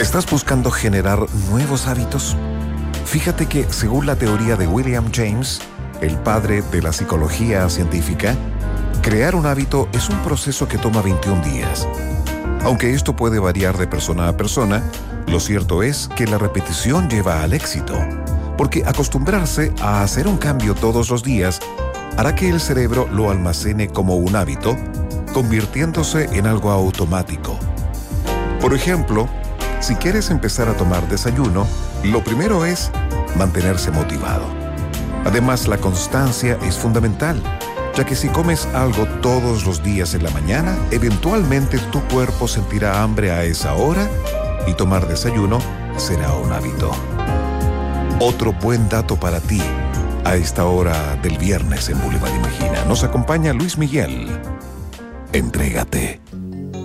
¿Estás buscando generar nuevos hábitos? Fíjate que, según la teoría de William James, el padre de la psicología científica, crear un hábito es un proceso que toma 21 días. Aunque esto puede variar de persona a persona, lo cierto es que la repetición lleva al éxito, porque acostumbrarse a hacer un cambio todos los días hará que el cerebro lo almacene como un hábito, convirtiéndose en algo automático. Por ejemplo, si quieres empezar a tomar desayuno, lo primero es mantenerse motivado. Además, la constancia es fundamental, ya que si comes algo todos los días en la mañana, eventualmente tu cuerpo sentirá hambre a esa hora y tomar desayuno será un hábito. Otro buen dato para ti, a esta hora del viernes en Boulevard Imagina, nos acompaña Luis Miguel. Entrégate.